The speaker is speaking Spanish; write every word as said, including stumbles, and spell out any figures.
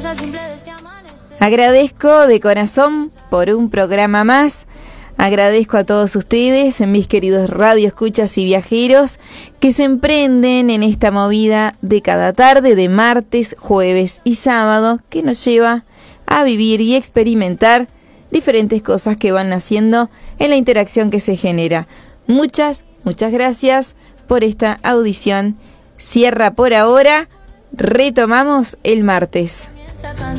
Agradezco de corazón por un programa más. Agradezco a todos ustedes, mis queridos radioescuchas y viajeros, que se emprenden en esta movida de cada tarde de martes, jueves y sábado, que nos lleva a vivir y experimentar diferentes cosas que van naciendo en la interacción que se genera. Muchas, muchas gracias por esta audición. Cierra por ahora. Retomamos el martes.